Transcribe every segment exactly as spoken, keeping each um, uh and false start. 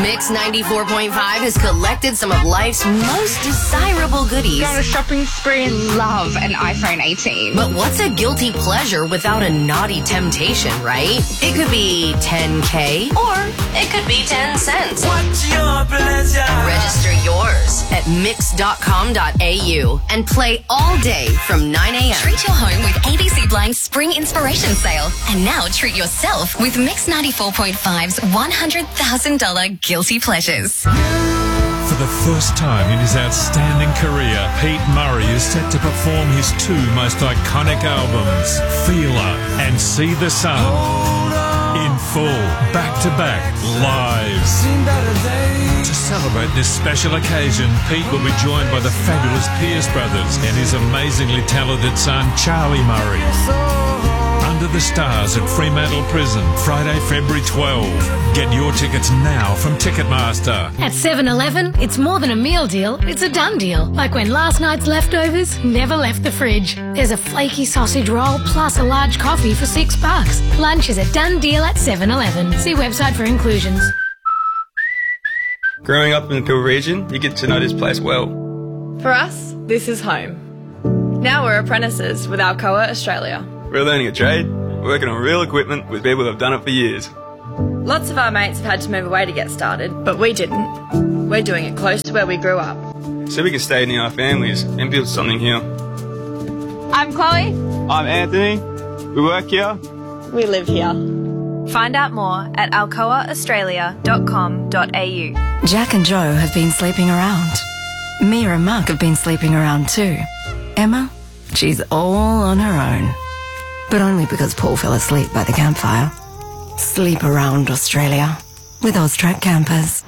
Mix ninety-four point five has collected some of life's most desirable goodies. Go on a shopping spree and love an iPhone eighteen. But what's a guilty pleasure without a naughty temptation, right? It could be ten K or it could be ten cents. What's your pleasure? Register yours at mix dot com dot a u and play all day from nine a.m. Treat your home with A B C Blind's Spring Inspiration Sale. And now treat yourself with Mix ninety-four point five's one hundred thousand dollars Guilty Pleasures. For the first time in his outstanding career, Pete Murray is set to perform his two most iconic albums, Feeler and See the Sun, in full, back-to-back, lives. To celebrate this special occasion, Pete will be joined by the fabulous Pierce brothers and his amazingly talented son, Charlie Murray. Under the Stars at Fremantle Prison, Friday, February twelfth. Get your tickets now from Ticketmaster. At seven eleven, it's more than a meal deal, it's a done deal. Like when last night's leftovers never left the fridge. There's a flaky sausage roll plus a large coffee for six bucks. Lunch is a done deal at seven eleven. See website for inclusions. Growing up in the Peel region, you get to know this place well. For us, this is home. Now we're apprentices with Alcoa Australia. We're learning a trade, working on real equipment with people that have done it for years. Lots of our mates have had to move away to get started, but we didn't. We're doing it close to where we grew up. So we can stay near our families and build something here. I'm Chloe. I'm Anthony. We work here. We live here. Find out more at alcoa australia dot com dot a u. Jack and Joe have been sleeping around. Mia and Mark have been sleeping around too. Emma, she's all on her own. But only because Paul fell asleep by the campfire. Sleep around Australia with Austrac Campers.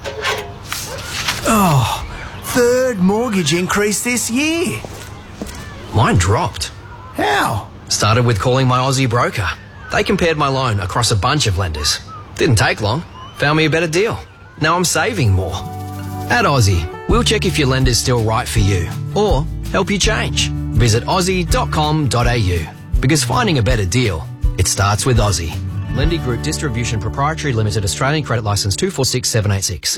Oh, third mortgage increase this year. Mine dropped. How? Started with calling my Aussie broker. They compared my loan across a bunch of lenders. Didn't take long. Found me a better deal. Now I'm saving more. At Aussie, we'll check if your lender's still right for you or help you change. Visit aussie dot com dot a u. Because finding a better deal, it starts with Aussie. Lendy Group Distribution Proprietary Limited, Australian Credit Licence two four six seven eight six.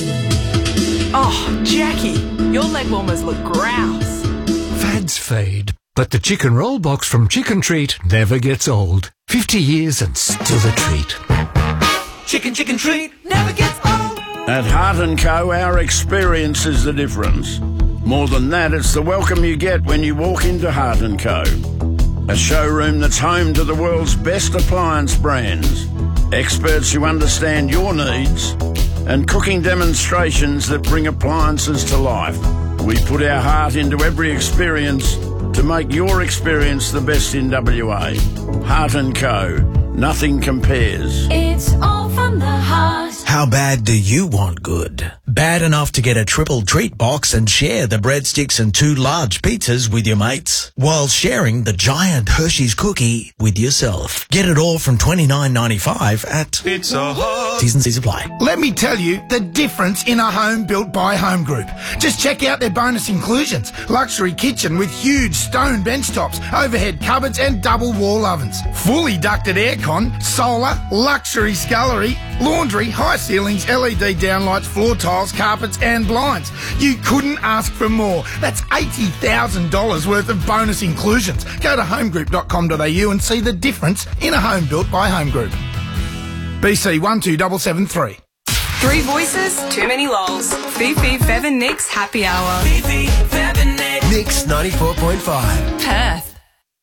Oh, Jackie, your leg warmers look grouse. Fads fade, but the chicken roll box from Chicken Treat never gets old. fifty years and still a treat. Chicken, chicken treat never gets old. At Heart and Co, our experience is the difference. More than that, it's the welcome you get when you walk into Heart and Co. A showroom that's home to the world's best appliance brands, experts who understand your needs, and cooking demonstrations that bring appliances to life. We put our heart into every experience to make your experience the best in W A. Heart and Co. Nothing compares. It's all from the heart. How bad do you want good? Bad enough to get a triple treat box and share the breadsticks and two large pizzas with your mates, while sharing the giant Hershey's cookie with yourself. Get it all from twenty-nine ninety-five at Pizza Hut. T's and C's apply. Let me tell you the difference in a home built by Home Group. Just check out their bonus inclusions. Luxury kitchen with huge stone bench tops, overhead cupboards and double wall ovens. Fully ducted aircon, solar, luxury scullery, laundry, high ceilings, L E D downlights, floor tiles, carpets and blinds. You couldn't ask for more. That's eighty thousand dollars worth of bonus inclusions. Go to home group dot com dot a u and see the difference in a home built by Home Group. B C one two seven seven three. Three voices, too many lols. Fifi, Fev and Nick's happy hour. Fifi, Fev and Nick. Mix ninety-four point five. Perth.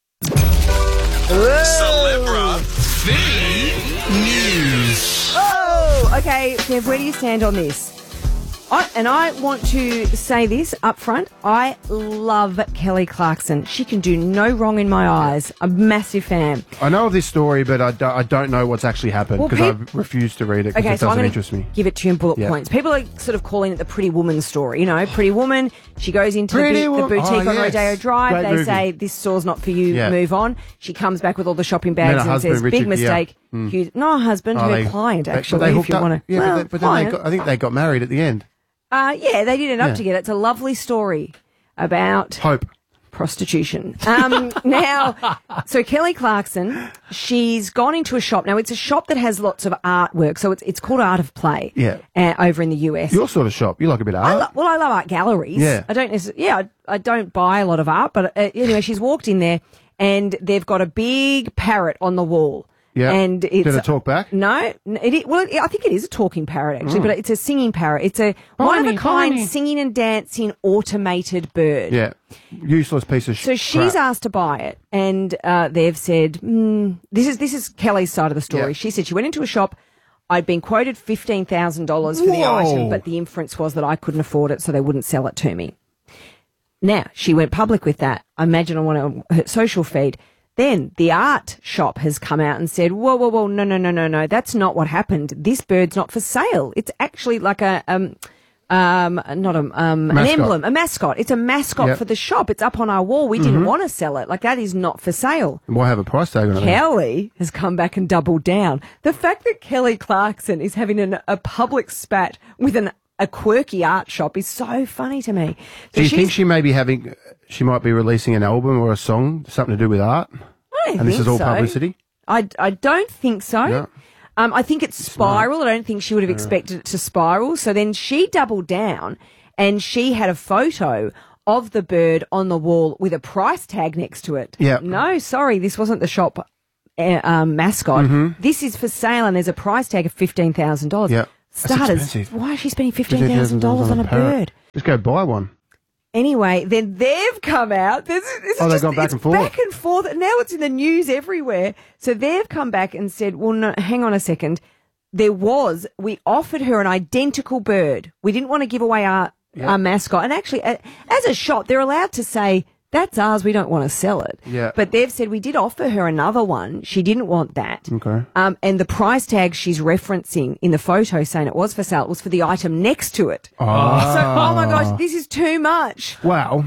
Celebra Fee News. Oh, okay, Kev, where do you stand on this? I, and I want to say this up front. I love Kelly Clarkson. She can do no wrong in my eyes. I'm a massive fan. I know of this story, but I, do, I don't know what's actually happened because well, I've refused to read it because okay, it so doesn't I'm interest me. Give it to you in bullet yeah. points. People are sort of calling it the Pretty Woman story. You know, Pretty Woman, she goes into the, bu- the boutique oh, on yes. Rodeo Drive. Great they movie. say, this store's not for you, Yeah. move on. She comes back with all the shopping bags and husband, says, Richard, big mistake. yeah. Mm. Huge, no, husband, Oh, her they- client, they- actually, but they if hooked you up- want to. Yeah, well, but, they, but then they got, I think they got married at the end. Uh, yeah, they did end up Yeah. together. It's a lovely story about Hope. prostitution. Um, now, so Kelly Clarkson, she's gone into a shop. Now, it's a shop that has lots of artwork. So it's it's called Art of Play. Yeah. Uh, over in the U S. Your sort of shop. You like a bit of I art. lo- well, I love art galleries. Yeah. I don't necessarily, yeah, I, I don't buy a lot of art, but uh, anyway, she's walked in there and they've got a big parrot on the wall. Yeah. And it's, Did it talk back? No, it, it, well, it, I think it is a talking parrot actually, Mm. but it's a singing parrot. It's a one of Blimey, a kind blimey. singing and dancing automated bird. Yeah. Useless piece of sh- So she's crap. asked to buy it, and uh, they've said, mm, "This is this is Kelly's side of the story." Yeah. She said she went into a shop. I'd been quoted fifteen thousand dollars for the Whoa. item, but the inference was that I couldn't afford it, so they wouldn't sell it to me. Now she went public with that. I imagine on one of her social feed. Then the art shop has come out and said, whoa, whoa, whoa, no, no, no, no, no, that's not what happened. This bird's not for sale. It's actually like a, um, um, not a, um, an Mascot. emblem, a mascot. It's a mascot Yep. for the shop. It's up on our wall. We didn't Mhm. want to sell it. Like that is not for sale. Why have a price tag on it? Kelly has come back and doubled down. The fact that Kelly Clarkson is having an, a public spat with an, a quirky art shop is so funny to me. So Do you she's- think she may be having, she might be releasing an album or a song, something to do with art? I don't and this think is all so. publicity? I, I don't think so. Yeah. Um, I think it's spiral. I don't think she would have expected it to spiral. So then she doubled down and she had a photo of the bird on the wall with a price tag next to it. Yeah. No, sorry, this wasn't the shop uh, um, mascot. Mhm. This is for sale and there's a price tag of fifteen thousand dollars. Yeah. That's Starters, expensive. why is she spending fifteen thousand dollars on a parrot. bird? Just go buy one. Anyway, then they've come out. This, is- this is Oh, they've just- gone back it's and forth? Back and forth. And now it's in the news everywhere. So they've come back and said, well, no, hang on a second. There was, we offered her an identical bird. We didn't want to give away our, Yeah. our mascot. And actually, a- as a shop, they're allowed to say, that's ours, we don't want to sell it. Yeah. But they've said, we did offer her another one. She didn't want that. Okay. Um, and the price tag she's referencing in the photo saying it was for sale was for the item next to it. Oh. So, oh my gosh, this is too much. Well,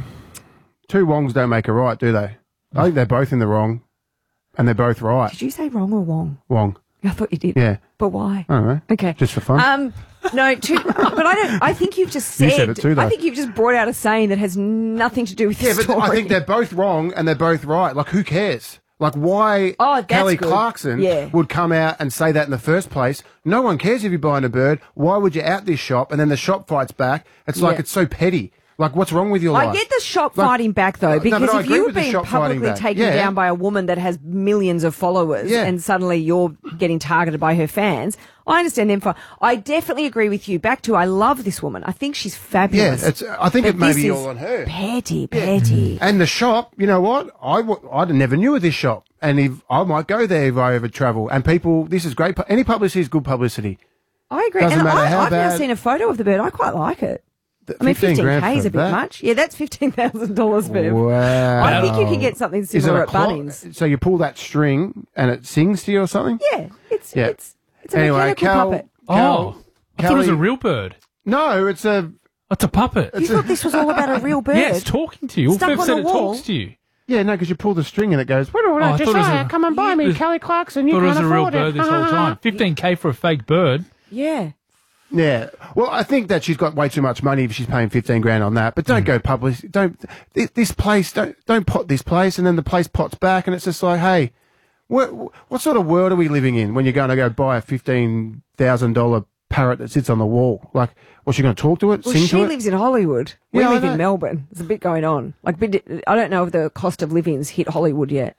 two wrongs don't make a right, do they? I think they're both in the wrong, and they're both right. Did you say wrong or wrong? Wrong. I thought you did. Yeah. But why? I don't know. Okay. Just for fun. Um, no, too, but I don't. I think you've just You said. said it too, though. I think you've just brought out a saying that has nothing to do with Yeah, the but story. I think they're both wrong and they're both right. Like, who cares? Like, why Oh, that's Kelly good. Clarkson Yeah. would come out and say that in the first place? No one cares if you're buying a bird. Why would you out this shop? And then the shop fights back. It's like Yeah. it's so petty. Like, what's wrong with your life? I get the shop Like- fighting back though, No, but because I if agree you were with the being shop fighting publicly back. taken Yeah. down by a woman that has millions of followers, Yeah. and suddenly you're getting targeted by her fans, I understand them. For I definitely agree with you. Back to I love this woman. I think she's fabulous. Yeah, it's, I think But it may this be is all on her. Petty, petty. And the shop, you know what? I, w- I never knew of this shop. And if I might go there if I ever travel. And people, this is great. pu- Any publicity is good publicity. I agree. Doesn't and matter I, how I've never bad- seen a photo of the bird. I quite like it. I mean, fifteen fifteen grand K is for a bit that? much. Yeah, that's fifteen thousand dollars, Viv. Wow. I think you can get something Is it similar a at clock? Bunnings. So you pull that string and it sings to you or something? Yeah, it's Yeah. it's it's a Anyway, mechanical Cal- puppet. Oh, Cal- I thought it was a Kelly- real bird. No, it's a... It's a puppet. You thought this was all about a real bird? Yeah, it's talking to you. Stuck Viv on said a it wall? talks to you. Yeah, no, because you pull the string and it goes... Oh, I thought it was a- come and buy me, it was- Kelly Clarkson. You thought it can't was a real afford it. bird this whole time. fifteen K for a fake bird. Yeah. Yeah. Well, I think that she's got way too much money if she's paying fifteen grand on that. But don't go public. Don't thi- this place. Don't don't pot this place, and then the place pots back, and it's just like, hey, what what sort of world are we living in when you're going to go buy a fifteen thousand dollar parrot that sits on the wall? Like, what's she going to talk to it? Well, sing she to it? lives in Hollywood. We Yeah, I live know. in Melbourne. There's a bit going on. Like, bit, I don't know if the cost of living's hit Hollywood yet.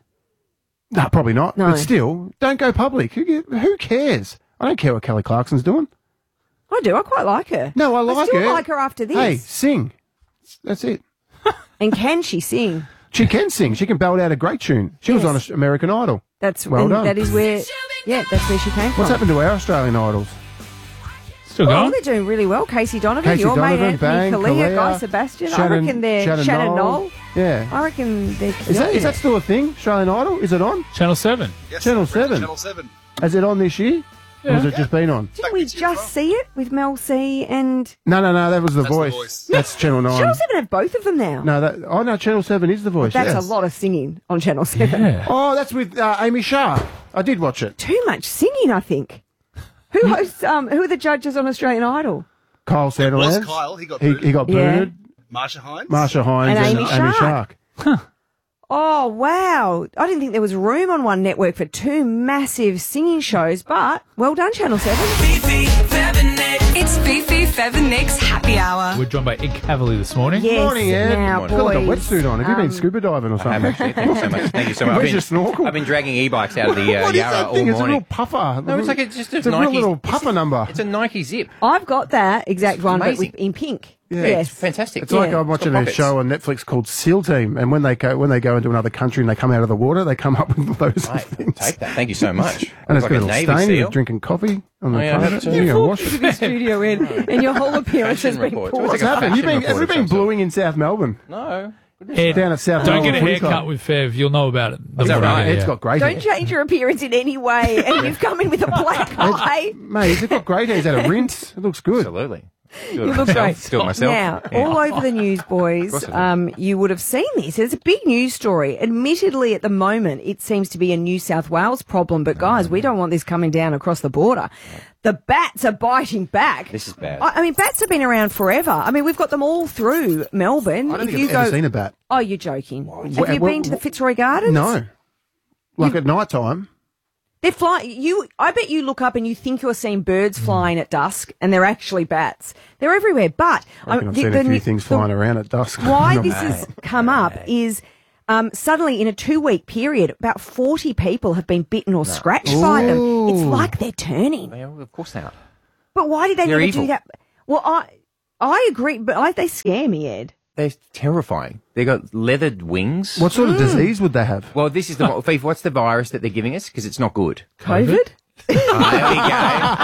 No, probably not. No. But still, don't go public. Who, who cares? I don't care what Kelly Clarkson's doing. I do. I quite like her. No, I like still her. like her after this. Hey, sing. That's it. And can she sing? She can sing. She can belt out a great tune. She was Yes. on American Idol. That's well and done. that is where. Yeah, that's where she came from. What's happened to our Australian Idols? Still Oh, going? they're doing really well. Casey Donovan, Casey your Donovan, mate Anthony Bang, Kalia, Kalia, Guy Sebastian. I Shannon- reckon they're Shannon Shannon, Knoll. Knoll. Yeah. I reckon they're. Is that is that still a thing? Australian Idol? Is it on? Channel seven. Yes, Channel it's on seven. Channel seven. Is it on this year? Or has it just been on? Didn't we just see it with Mel C and No, no, no. That was the, That's The voice. Voice. That's Channel Nine. Channel Seven have both of them now. No, that. Oh no, Channel Seven is the voice. That's yes. a lot of singing on Channel Seven. Yeah. Oh, that's with uh, Amy Sharp. I did watch it. Too much singing, I think. Who hosts? Um, who are the judges on Australian Idol? Kyle was Sandilands. Kyle, he got he, booted. he got Yeah. booted. Marsha Hines. Marsha Hines And and, Amy Amy Shark. Shark. Oh, wow. I didn't think there was room on one network for two massive singing shows, but well done, Channel seven. Fifi, Fev and Nick. It's Fifi, Fev and Nick's Happy Hour. We're joined by Ed Cavalier this morning. Yes, Morning, Ed. now, You've got like a boys, wetsuit on. Have you been um, scuba diving or I have something? actually. Thank you so much. Thank you so much. I've Where's been, your snorkel? I've been dragging e-bikes out of the uh, What is Yarra that all thing? It's a morning. real puffer. No, it's like a, just a It's a Nike. real little puffer number. It's a Nike zip. I've got that exact It's one, but amazing. with, in pink. Yeah, Yes. It's fantastic. It's like Yeah. I'm watching It's got a pockets. show on Netflix called SEAL Team, and when they go when they go into another country and they come out of the water, they come up with those Right, things. take that. Thank you so much. And it's Looks like got a a little Navy stain. seal. You're drinking coffee on the Oh, yeah, I front have of it. too. You You're go full wash to it. the studio in, and your whole appearance has Fashion been report. poor. It's What's like a happened? You've been, fashion have you report been of some bluing in South Melbourne? No. Ed, Down at South don't Melbourne get a Footy Club. haircut with Fev. You'll know about it. Is that right? Ed's got great Don't hair. change your appearance in any way, and you've come in with a black eye. Mate, he's got great hair. He's had a rinse. It looks good. Absolutely. Do You it look myself. great. Do it myself. Now, Yeah. all over the news, boys, course I do. um, you would have seen this. It's a big news story. Admittedly, at the moment, it seems to be a New South Wales problem, but guys, we don't want this coming down across the border. The bats are biting back. This is bad. I, I mean, bats have been around forever. I mean, we've got them all through Melbourne. I don't If think you I've go, ever seen a bat. Oh, you're joking. Have Well, you well, been to the well, Fitzroy Gardens? No. Like at night time. They're flying. You, I bet you look up and you think you're seeing birds flying at dusk, and they're actually bats. They're everywhere. But I reckon um, I've the- seen the a few new- things the- flying around at dusk. Why Not this mad. has come up is um, suddenly in a two-week period, about forty people have been bitten or scratched by them. It's Ooh. like they're turning. Yeah, well, of course they are. But why did they They're never evil. do that? Well, I I agree, but I, they scare me, Ed. They're terrifying. They got leathered wings. What sort of disease would they have? Well, this is the Fifi, what's the virus that they're giving us? Because it's not good. COVID? Oh, there we go.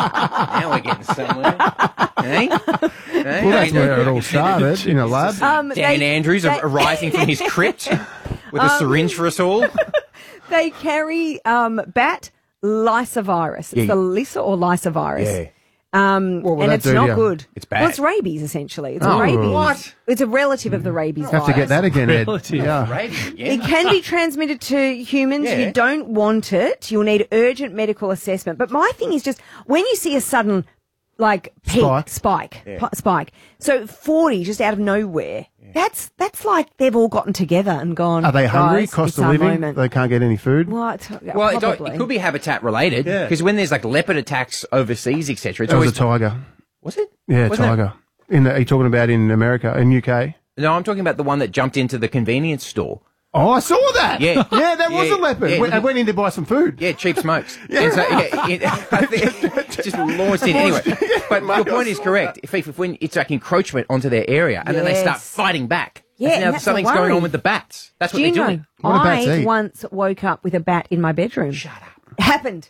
Now we're getting somewhere. Hey? Hey? Well, that's where it all started, in a lab. Um, Dan they- Andrews they- arising from his crypt with a Um, syringe for us all. They carry um, bat lysovirus. It's Yeah. the Lyssa or lysovirus. Yeah. Um, What will and that it's do to not you? good. It's bad. Well, it's rabies, essentially. It's Oh. a rabies. What? It's a relative of the rabies Have to get virus. that again, Ed. Relative. Yeah. Rabies again. It can be transmitted to humans. Yeah. You don't want it. You'll need urgent medical assessment. But my thing is just when you see a sudden, like, peak, Spike. spike, Yeah. pi- spike. So forty just out of nowhere. That's that's like they've all gotten together and gone. Are they hungry? "Guys, Cost it's of our living? moment." They can't get any food? What? Well, it, Probably. it could be habitat related Yeah. because when there's like leopard attacks overseas, et cetera, it's That was always a tiger. was it? Yeah, Wasn't it? tiger. In the, are you talking about in America, in U K? No, I'm talking about the one that jumped into the convenience store. Oh, I saw that. Yeah. yeah, that was Yeah, a leopard. yeah. Went- I went in to buy some food. Yeah, cheap smokes. And so, yeah, it, I think it just launched in anyway. But your point is correct. If, if when it's like encroachment onto their area, and then they start Yes. fighting back. Yeah, And and now that's something's the going on worry. with the bats. That's what Do you they're know? doing. What do bats I eat? once woke up with a bat in my bedroom. Shut up. Happened.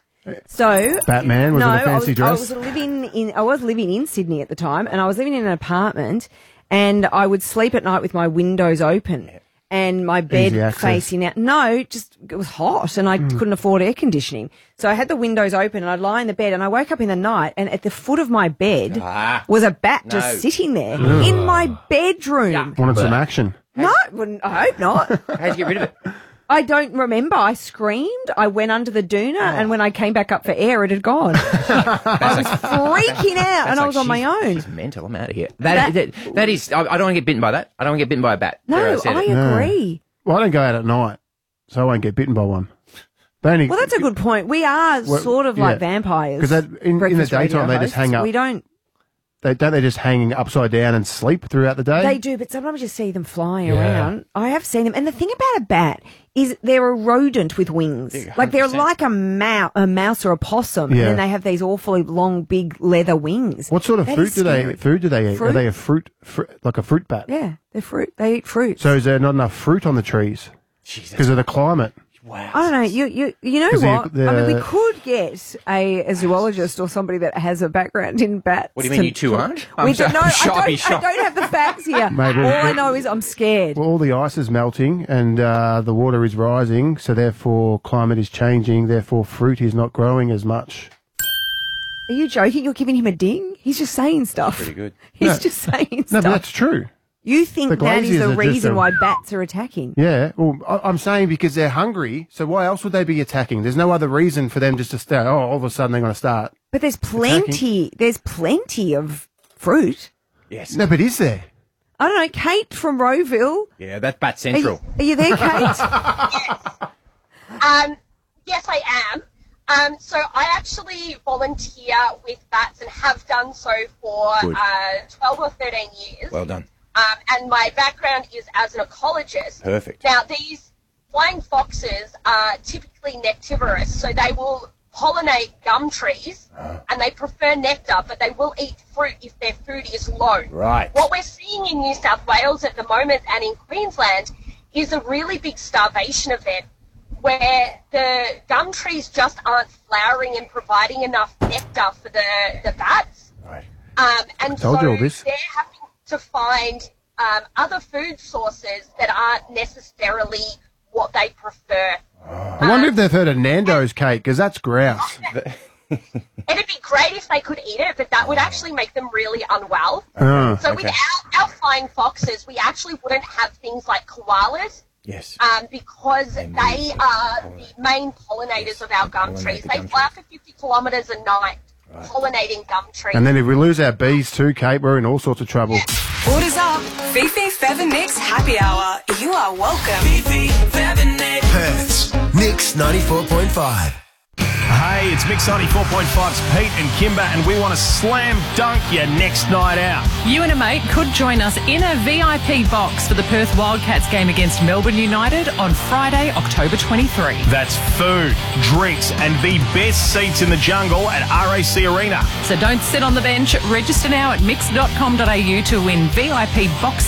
So Batman? Was no, it a fancy I dress? was, I was living in I was living in Sydney at the time, and I was living in an apartment, and I would sleep at night with my windows open. And my bed Easy access. facing out. No, just it was hot, and I Mm. couldn't afford air conditioning. So I had the windows open, and I'd lie in the bed. And I woke up in the night, and at the foot of my bed Ah. was a bat No. just sitting there Ugh. in my bedroom. Wanted some action. No, wouldn't- I hope not. How'd you get rid of it? I don't remember. I screamed. I went under the doona, Oh. and when I came back up for air, it had gone. I was freaking out, and I was on my own. She's mental. I'm out of here. That, that, that is, I, I don't want to get bitten by that. I don't want to get bitten by a bat. There, No, said I it. agree. Well, I don't go out at night, so I won't get bitten by one. They only, Well, that's a good point. We are Well, sort of yeah. like vampires. Because in, in the breakfast radio daytime, they just hosts. hang up. We don't. They, don't they just hang upside down and sleep throughout the day? They do, but sometimes you see them flying Yeah. around. I have seen them, and the thing about a bat is they're a rodent with wings. Like they're like a mouse, a mouse or a possum, Yeah. and then they have these awfully long, big leather wings. What sort of That fruit is do they scary. food do they eat? Fruit? Are they a fruit, fruit like a fruit bat? Yeah, they're fruit. They eat fruit. So is there not enough fruit on the trees because of the climate? I don't know. You you you know 'Cause the- what? I mean, we the- could get a, a zoologist or somebody that has a background in bats. What do you mean to you two talk- aren't? We I'm don't so- know. I'm I shocked, don't, shocked. I don't have the facts here. Mate, All well, I know is I'm scared. Well, all the ice is melting and uh, the water is rising, so therefore climate is changing. Therefore, fruit is not growing as much. Are you joking? You're giving him a ding? He's just saying stuff. Pretty good. He's No. just saying No, stuff. but that's true. You think The that is glaziers the are just reason a- why bats are attacking? Yeah. Well, I- I'm saying because they're hungry. So why else would they be attacking? There's no other reason for them just to start. Oh, all of a sudden they're going to start. But there's plenty. There's plenty of fruit. Yes. No, but is there? I don't know, Kate from Rowville. Yeah, that's Bat Are Central. you, are you there, Kate? Um, yes, I am. Um, so I actually volunteer with bats and have done so for Good. uh, twelve or thirteen years. Well done. Um, and my background is as an ecologist. Perfect. Now, these flying foxes are typically nectivorous, so they will pollinate gum trees, and they prefer nectar, but they will eat fruit if their food is low. Right. What we're seeing in New South Wales at the moment and in Queensland is a really big starvation event where the gum trees just aren't flowering and providing enough nectar for the, the bats. Right. Um, and told so you all this. they're having to find um, other food sources that aren't necessarily what they prefer. I wonder if they've heard of Nando's, Kate, because that's grouse. It'd be great if they could eat it, but that would actually make them really unwell. Oh, so okay. with our, our flying foxes, we actually wouldn't have things like koalas. Yes. Um, because they are the main pollinators of our gum trees. They fly up to fifty kilometres a night pollinating gum trees. And then if we lose our bees too, Kate, we're in all sorts of trouble. Orders up. Fifi, Fev and Nick's happy hour. You are welcome. Fifi, Fev and Nick. Perth's Mix ninety-four point five. Hey, it's Mix ninety-four point five's Pete and Kimber, and we want to slam dunk your next night out. You and a mate could join us in a V I P box for the Perth Wildcats game against Melbourne United on Friday, October twenty-third. That's food, drinks, and the best seats in the jungle at R A C Arena. So don't sit on the bench. Register now at mix dot com dot a u to win V I P box